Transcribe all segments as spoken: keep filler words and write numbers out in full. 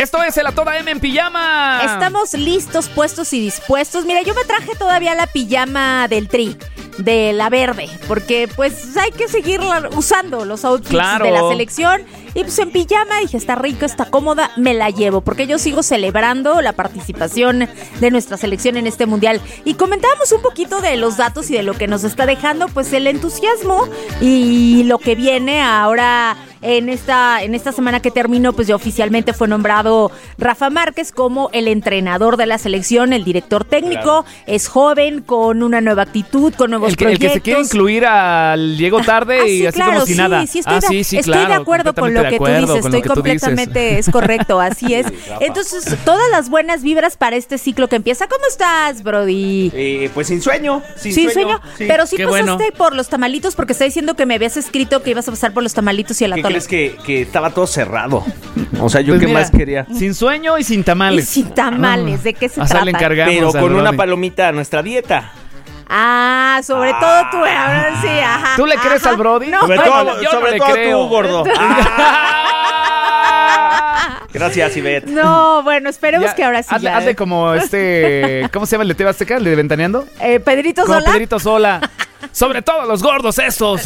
Esto es el A Toda M en pijama. Estamos listos, puestos y dispuestos. Mira, yo me traje todavía la pijama del Tri, de la verde, porque pues hay que seguir usando los outfits claro. de la selección. Y pues en pijama dije, está rico, está cómoda, me la llevo, porque yo sigo celebrando la participación de nuestra selección en este mundial. Y comentábamos un poquito de los datos y de lo que nos está dejando pues el entusiasmo y lo que viene ahora. En esta, en esta semana que terminó, pues ya oficialmente fue nombrado Rafa Márquez como el entrenador de la selección, el director técnico. Claro. Es joven, con una nueva actitud, con nuevos el que, proyectos. El que se quiere incluir al Diego tarde ah, y sí, así claro, como si sí, nada. Sí, estoy, ah, de, sí, sí, estoy claro, de acuerdo con lo que tú dices, estoy completamente, dices. Es correcto, así es. Entonces, todas las buenas vibras para este ciclo que empieza. ¿Cómo estás, Brody? Eh, pues sin sueño, sin, sin sueño. sueño. Sí. Pero sí Qué pasaste bueno. por los tamalitos, porque está diciendo que me habías escrito que ibas a pasar por los tamalitos y el ¿Qué atole. crees que, que estaba todo cerrado? O sea, yo pues qué mira, más quería. Sin sueño y sin tamales. Y sin tamales, ¿de qué se trata? Le encargamos Pero con una Brody. Palomita a nuestra dieta. Ah, sobre ah. todo tú, ahora sí, ajá. ¿Tú le ajá. crees al Brody? No, sobre bueno, todo, yo sobre no todo le creo. tú, gordo. Ah. Gracias, Ivette. No, bueno, esperemos ya, que ahora sí. Hazle, ya. hazle como este, ¿cómo se llama el de T V Azteca? ¿El de Ventaneando? Eh, Pedrito como Sola. Pedrito Sola. Sobre todo los gordos estos.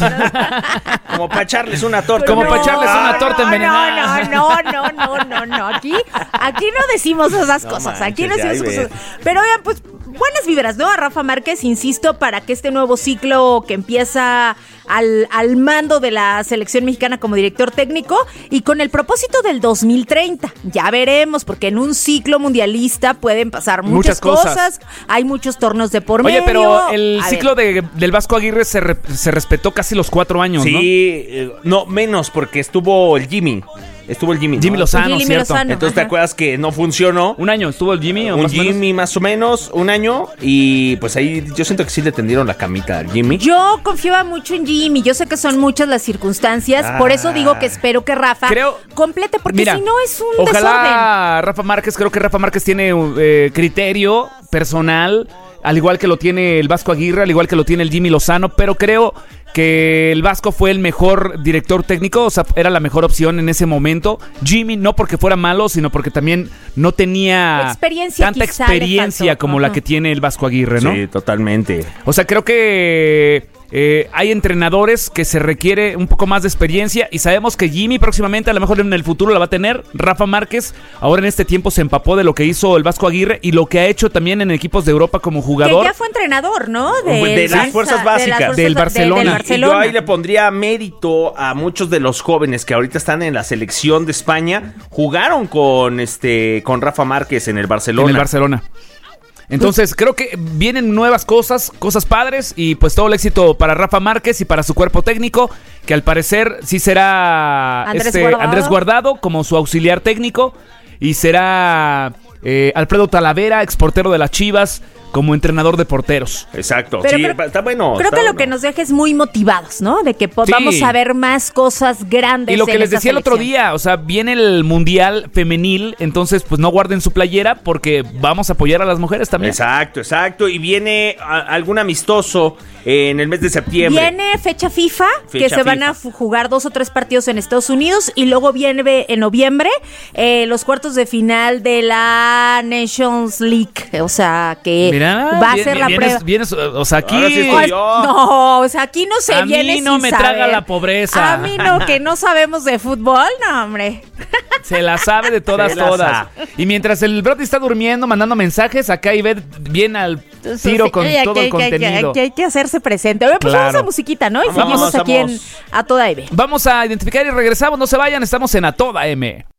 Como para echarles una torta. Como no, para echarles una torta no, envenenada. No, no, no, no, no, no. Aquí, aquí no decimos esas no cosas. Manches, aquí no decimos cosas. Pero vean, pues, buenas vibras, ¿no? A Rafa Márquez, insisto, para que este nuevo ciclo que empieza al, al mando de la selección mexicana como director técnico y con el propósito del dos mil treinta. Ya veremos, porque en un ciclo mundialista pueden pasar muchas, muchas cosas. cosas. Hay muchos torneos de por medio. Oye, pero el a ciclo de, del Vasco Aguirre se, re, se respetó casi los cuatro años, sí, ¿no? Sí, eh, no, menos, porque estuvo el Jimmy. Estuvo el Jimmy. Jimmy ¿no? Lozano, Jimmy ¿cierto? Lozano, Entonces, ajá. ¿te acuerdas que no funcionó? Un año estuvo el Jimmy. ¿O un más Jimmy más o menos, un año. Y pues ahí yo siento que sí le tendieron la camita al Jimmy. Yo confiaba mucho en Jimmy. Yo sé que son muchas las circunstancias. Ah. Por eso digo que espero que Rafa creo, complete. Porque mira, si no es un ojalá desorden. Rafa Márquez, creo que Rafa Márquez tiene eh, criterio personal, al igual que lo tiene el Vasco Aguirre, al igual que lo tiene el Jimmy Lozano. Pero creo que el Vasco fue el mejor director técnico, o sea, era la mejor opción en ese momento. Jimmy, no porque fuera malo, sino porque también no tenía experiencia, tanta experiencia como uh-huh. la que tiene el Vasco Aguirre, ¿no? Sí, totalmente. O sea, creo que eh, hay entrenadores que se requiere un poco más de experiencia y sabemos que Jimmy próximamente, a lo mejor en el futuro la va a tener. Rafa Márquez ahora en este tiempo se empapó de lo que hizo el Vasco Aguirre y lo que ha hecho también en equipos de Europa como jugador. Que ya fue entrenador, ¿no? De, de las fuerzas básicas. De las fuerzas del Barcelona. De, del Barcelona. Y yo ahí le pondría mérito a muchos de los jóvenes que ahorita están en la selección de España. Jugaron con este con Rafa Márquez en el Barcelona. En el Barcelona. Entonces, creo que vienen nuevas cosas, cosas padres, y pues todo el éxito para Rafa Márquez y para su cuerpo técnico, que al parecer sí será Andrés, este, Guardado. Andrés Guardado como su auxiliar técnico, y será eh, Alfredo Talavera, exportero de las Chivas, como entrenador de porteros. Exacto. Pero sí, creo, está bueno. Creo está que bueno. lo que nos deja es muy motivados, ¿no? De que podamos Sí. saber más cosas grandes. Y lo que en les esta decía el otro selección. día, o sea, viene el Mundial Femenil, entonces pues no guarden su playera porque vamos a apoyar a las mujeres también. Exacto, exacto. Y viene a, algún amistoso en el mes de septiembre. Viene fecha FIFA, Fecha que se van FIFA. a f- jugar dos o tres partidos en Estados Unidos, y luego viene en noviembre eh, los cuartos de final de la Nations League, o sea que Mira, va a bien- ser la vienes- prueba. vienes, o sea, aquí Ahora sí estoy Ay, yo. no, o sea, aquí no se A mí viene no sin me saber. traga la pobreza. A mí no, que no sabemos de fútbol, no, hombre. se la sabe de todas, Se la todas. sabe. Y mientras el Brody está durmiendo, mandando mensajes, acá Ivette viene al tiro con Oye, todo que, el que, contenido. Que, que hay que hacerse presente. Oye, pues Claro. vamos a musiquita, ¿no? Y Vamos, seguimos aquí vamos. en A Toda M. Vamos a identificar y regresamos, no se vayan, estamos en A Toda M.